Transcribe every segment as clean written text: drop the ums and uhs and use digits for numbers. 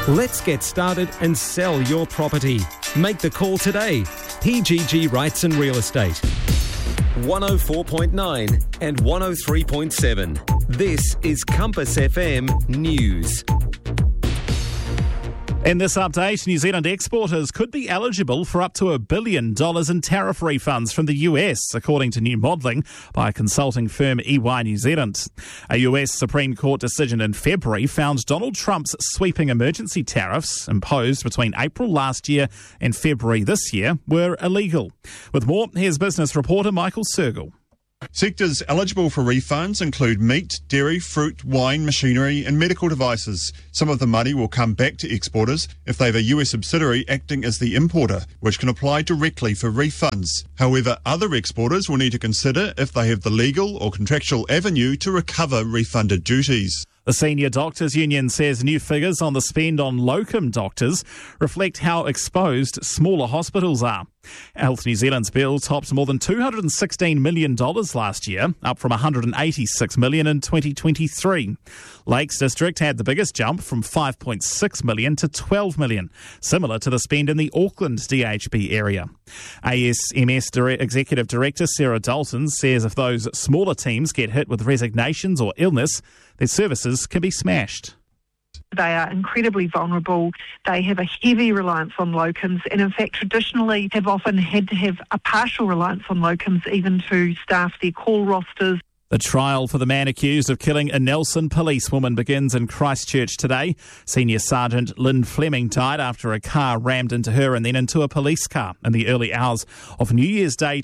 Let's get started and sell your property. Make the call today. PGG Rights and Real Estate. 104.9 and 103.7. This is Compass FM News. In this update, New Zealand exporters could be eligible for up to $1 billion in tariff refunds from the US, according to new modelling by consulting firm EY New Zealand. A US Supreme Court decision in February found Donald Trump's sweeping emergency tariffs, imposed between April last year and February this year, were illegal. With more, here's business reporter Michael Sergel. Sectors eligible for refunds include meat, dairy, fruit, wine, machinery and medical devices. Some of the money will come back to exporters if they have a US subsidiary acting as the importer, which can apply directly for refunds. However, other exporters will need to consider if they have the legal or contractual avenue to recover refunded duties. The Senior Doctors Union says new figures on the spend on locum doctors reflect how exposed smaller hospitals are. Health New Zealand's bill topped more than $216 million last year, up from $186 million in 2023. Lakes District had the biggest jump from $5.6 million to $12 million, similar to the spend in the Auckland DHB area. ASMS Executive Director Sarah Dalton says if those smaller teams get hit with resignations or illness, their services can be smashed. They are incredibly vulnerable. They have a heavy reliance on locums and in fact traditionally have often had to have a partial reliance on locums even to staff their call rosters. The trial for the man accused of killing a Nelson policewoman begins in Christchurch today. Senior Sergeant Lynn Fleming died after a car rammed into her and then into a police car in the early hours of New Year's Day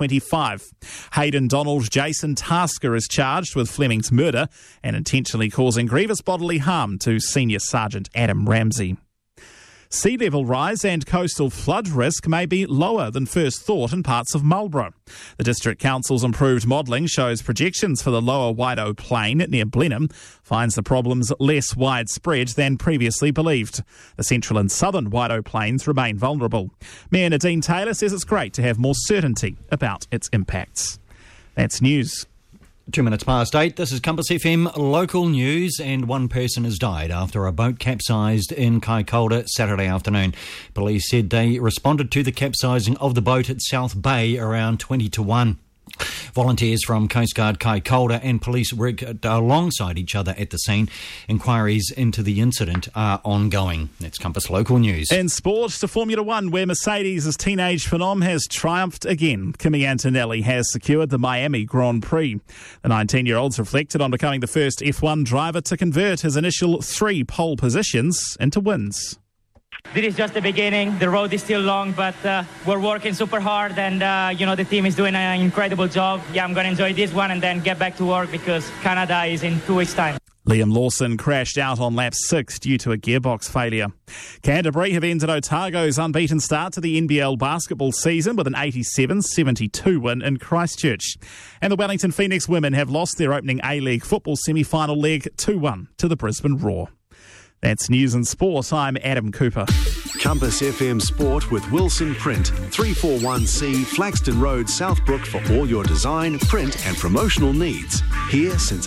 2025. Hayden Donald Jason Tasker is charged with Fleming's murder and intentionally causing grievous bodily harm to Senior Sergeant Adam Ramsey. Sea level rise and coastal flood risk may be lower than first thought in parts of Marlborough. The District Council's improved modelling shows projections for the lower Waido Plain near Blenheim finds the problems less widespread than previously believed. The central and southern Waido Plains remain vulnerable. Mayor Nadine Taylor says it's great to have more certainty about its impacts. That's news. 2 minutes past 8, this is Compass FM local news, and one person has died after a boat capsized in Kaikoura Saturday afternoon. Police said they responded to the capsizing of the boat at South Bay around 20 to 1. Volunteers from Coast Guard Kaikoura and police work alongside each other at the scene. Inquiries into the incident are ongoing. That's Compass Local News. In sport, to Formula One, where Mercedes' teenage phenom has triumphed again. Kimi Antonelli has secured the Miami Grand Prix. The 19-year-old's reflected on becoming the first F1 driver to convert his initial 3 pole positions into wins. This is just the beginning. The road is still long, but we're working super hard and, the team is doing an incredible job. Yeah, I'm going to enjoy this one and then get back to work because Canada is in 2 weeks' time. Liam Lawson crashed out on lap 6 due to a gearbox failure. Canterbury have ended Otago's unbeaten start to the NBL basketball season with an 87-72 win in Christchurch. And the Wellington Phoenix women have lost their opening A-League football semi-final leg 2-1 to the Brisbane Roar. That's News and Sport. I'm Adam Cooper. Compass FM Sport with Wilson Print, 341C Flaxton Road, Southbrook for all your design, print and promotional needs. Here since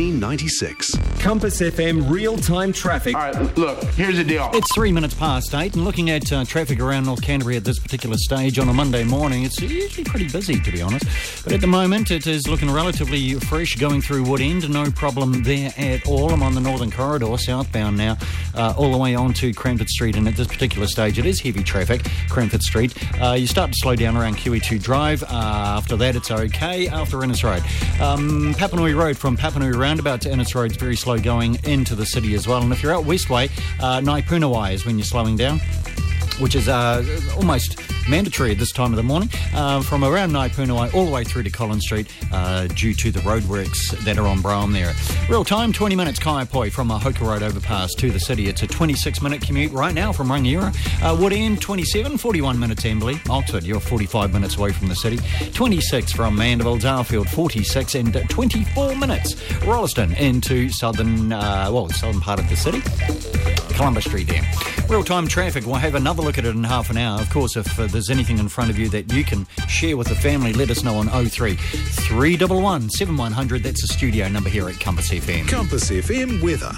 1896. Compass FM real-time traffic. All right, look, here's the deal. It's 3 minutes past 8, and looking at traffic around North Canterbury at this particular stage on a Monday morning, it's usually pretty busy, to be honest. But at the moment, it is looking relatively fresh going through Wood End. No problem there at all. I'm on the Northern Corridor, southbound now, all the way on to Cranford Street, and at this particular stage it is heavy traffic, Cranford Street. You start to slow down around QE2 Drive. After that it's okay after Innes Road. Papanui Road from Papanui Roundabout to Innes Road is very slow going into the city as well. And if you're out Westway, Naipunawai is when you're slowing down, which is almost mandatory at this time of the morning, from around Naipunawai all the way through to Collins Street due to the roadworks that are on Broome there. Real time, 20 minutes Kaiapoi from Hoka Road overpass to the city. It's a 26-minute commute right now from Rangiora. Wood End, 27, 41 minutes Amberley. Oxford, you're 45 minutes away from the city. 26 from Mandeville, Darfield, 46 and 24 minutes. Rolleston into southern part of the city. Columbus Street there. Real-time traffic, we'll have another look at it in half an hour. Of course, if there's anything in front of you that you can share with the family, let us know on 03 311 7100. That's the studio number here at Compass FM. Compass FM weather.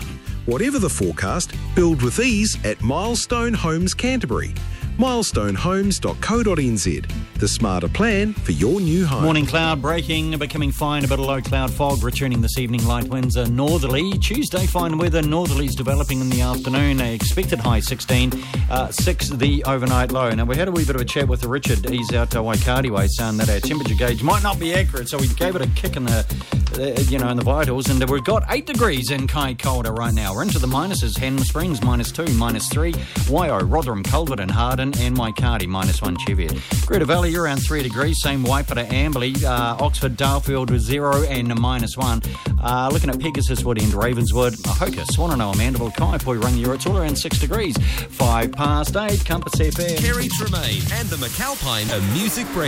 Whatever the forecast, build with ease at Milestone Homes Canterbury. milestonehomes.co.nz. The smarter plan for your new home. Morning cloud breaking, becoming fine, a bit of low cloud fog returning this evening. Light winds are northerly. Tuesday, fine weather, northerlies developing in the afternoon. Expected high 16, 6 the overnight low. Now, we had a wee bit of a chat with Richard. He's out Waikari way, saying that our temperature gauge might not be accurate, so we gave it a kick in the in the vitals, and we've got 8 degrees in Kaikoura right now. We're into the minuses. Hannon Springs, -2, -3. Waiho, Rotherham, Culverton, Harden, and Waikari, -1 Cheviot. Greta Valley, you're around 3 degrees. Same Waipara, Amberley, Oxford, Darfield with 0 and -1. Looking at Pegasus Wood End, Ravenswood, Hoka, Swannanoa, Mandeville, Kaipoi, Rangiora, it's all around 6 degrees. 8:05, Compass FM. Kerry Tremaine and the McAlpine, a music break.